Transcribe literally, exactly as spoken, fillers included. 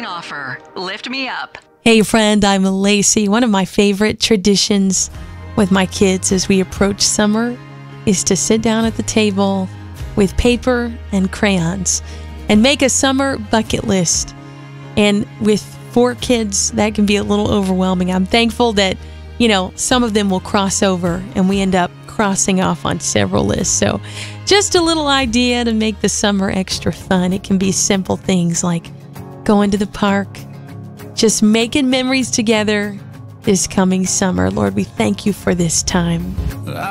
qualifying offer. Lift me up. Hey friend, I'm Lacey. One of my favorite traditions with my kids as we approach summer is to sit down at the table with paper and crayons and make a summer bucket list. And with four kids, that can be a little overwhelming. I'm thankful that, you know, some of them will cross over and we end up crossing off on several lists. So just a little idea to make the summer extra fun. It can be simple things like going to the park, just making memories together this coming summer. Lord, we thank you for this time.